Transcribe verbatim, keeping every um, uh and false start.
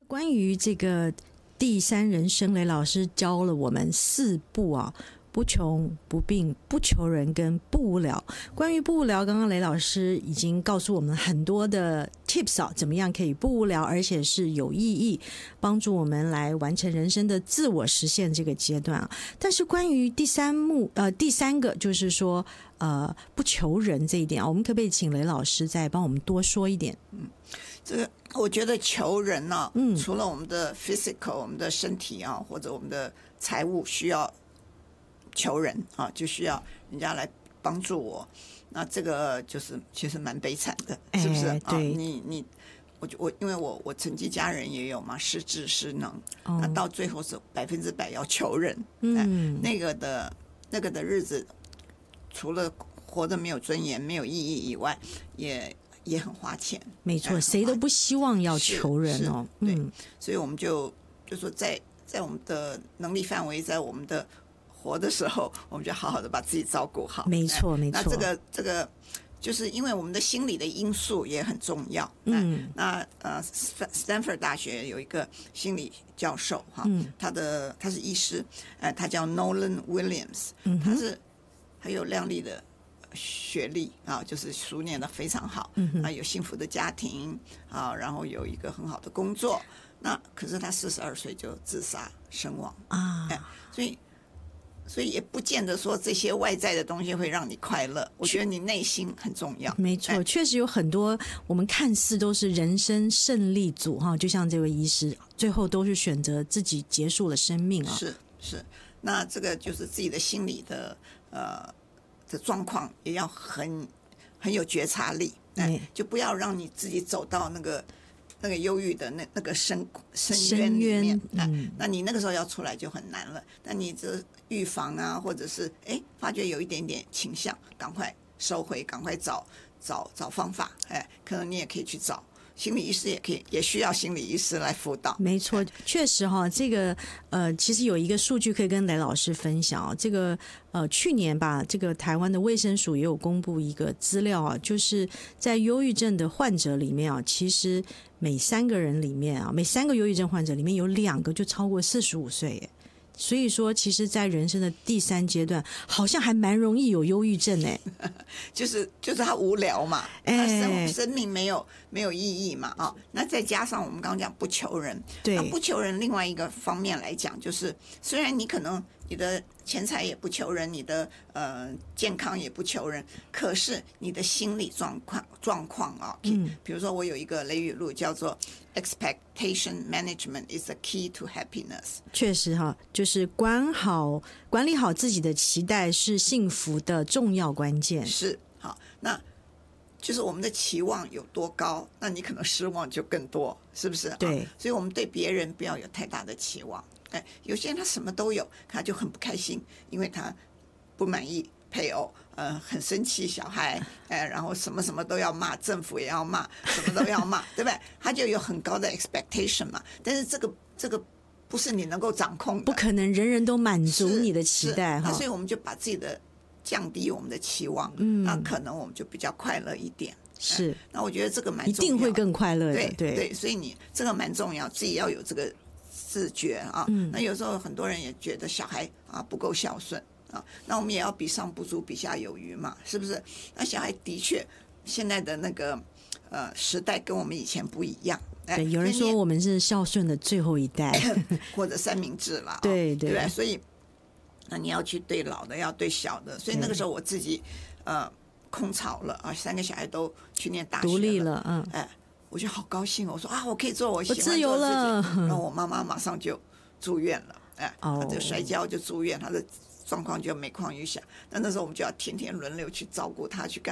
关于这个第三人生，雷老师教了我们四步啊。不穷不病不求人跟不无聊。关于不无聊，刚刚雷老师已经告诉我们很多的 tips 啊，怎么样可以不无聊，而且是有意义，帮助我们来完成人生的自我实现这个阶段啊。但是关于第三幕呃第三个就是说呃不求人这一点啊，我们可不可以请雷老师再帮我们多说一点？ 嗯，这个我觉得求人呢、啊， 嗯， 除了我们的 physical 我们的身体啊，或者我们的财务需要求人啊，就需要人家来帮助我，那这个就是其实蛮悲惨的，是不是？ 哎、对， 啊、你你我我因为我我曾经家人也有嘛，失智失能， 哦、 那到最后是百分之百要求人， 嗯、 哎，那个的那个的日子，除了活得没有尊严、没有意义以外，也也很花钱。 没错，谁都不希望要求人哦。 对， 嗯， 所以我们就就说在在我们的能力范围，在我们的活的时候，我们就好好的把自己照顾好。 没错，没错。 那这个这个，就是因为我们的心理的因素也很重要。 嗯， 那呃，Stanford 大学有一个心理教授哈， 嗯、 他的他是医师，呃，他叫 Nolan Williams，、 嗯、 他是很有亮丽的学历啊，就是书念得非常好， 嗯、 啊，有幸福的家庭啊，然后有一个很好的工作。那可是他四十二岁就自杀身亡啊， 哎，所以。所以也不见得说这些外在的东西会让你快乐，我觉得你内心很重要。 没错，确实有很多我们看似都是人生胜利组哈，就像这位医师，最后都是选择自己结束了生命啊。 是是，那这个就是自己的心理的呃的状况也要很很有觉察力，哎，就不要让你自己走到那个。那个忧郁的那那个深深渊里面，那、嗯、那你那个时候要出来就很难了。那你这预防啊，或者是哎发觉有一点点倾向，赶快收回，赶快找找找方法。哎，可能你也可以去找心理医师，也可以也需要心理医师来辅导。 没错，确实哈，这个呃，其实有一个数据可以跟雷老师分享啊。这个呃，去年吧，这个台湾的卫生署也有公布一个资料啊，就是在忧郁症的患者里面啊，其实每三个人里面啊，每三个忧郁症患者里面有两个就超过四十五岁耶。所以说，其实，在人生的第三阶段，好像还蛮容易有忧郁症哎， 就是就是他无聊嘛，他生生命没有没有意义嘛啊、哦。那再加上我们刚刚讲不求人， 对， 那不求人，另外一个方面来讲，就是虽然你可能你的钱财也不求人，你的呃健康也不求人，可是你的心理状况状况啊，嗯，比如说我有一个雷语录叫做 expectation management is the key to happiness。 确实哈，就是管好管理好自己的期待是幸福的重要关键。 是好，那就是我们的期望有多高，那你可能失望就更多，是不是？ 对， 所以我们对别人不要有太大的期望。哎，有些人他什么都有，他就很不开心，因为他不满意配偶，呃，很生气小孩，哎，然后什么什么都要骂，政府也要骂，什么都要骂，对不对？他就有很高的 expectation 嘛。但是这个这个不是你能够掌控的， 不可能人人都满足你的期待哈。 所以我们就把自己的降低我们的期望，嗯，那可能我们就比较快乐一点。 是， 哎、那我觉得这个蛮重要， 一定会更快乐的。 对对, 对，所以你这个蛮重要，自己要有这个自觉啊。嗯、那有时候很多人也觉得小孩啊不够孝顺啊，那我们也要比上不足，比下有余嘛，是不是？那小孩的确现在的那个呃时代跟我们以前不一样。 对，有人说我们是孝顺的最后一代， 或者三明治啦。 对 对, 对，所以那你要去对老的，要对小的。所以那个时候我自己呃空巢了啊，三个小孩都去念大学了， 独立了，嗯， 哎，我就好高兴，我说啊，我可以做我喜欢做的事情，我自由了。 然后我妈妈马上就住院了，哎， 哦， 她就摔跤就住院，她的状况就每况愈下。那那时候我们就要天天轮流去照顾她，去干。